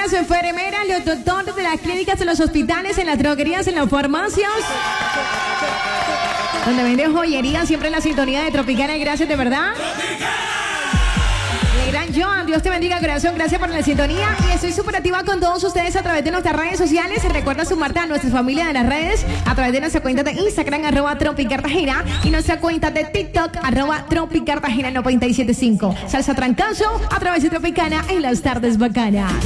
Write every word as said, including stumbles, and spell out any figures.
las enfermeras, los doctores de las clínicas, en los hospitales, en las droguerías, en las farmacias, donde venden joyería, siempre en la sintonía de Tropicana. Gracias de verdad. El gran Joan, Dios te bendiga, corazón. Gracias por la sintonía. Y estoy súper activa con todos ustedes a través de nuestras redes sociales. Recuerda sumarte a nuestra familia de las redes a través de nuestra cuenta de Instagram, arroba Tropicartagena, y nuestra cuenta de TikTok, arroba Tropicartagena noventa y siete punto cinco. Salsa trancazo a través de Tropicana en las tardes bacanas.